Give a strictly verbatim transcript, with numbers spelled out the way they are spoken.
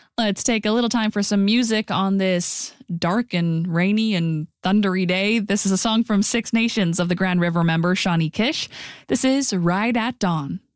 Let's take a little time for some music on this dark and rainy and thundery day. This is a song from Six Nations of the Grand River member Shawnee Kish. This is Ride at Dawn.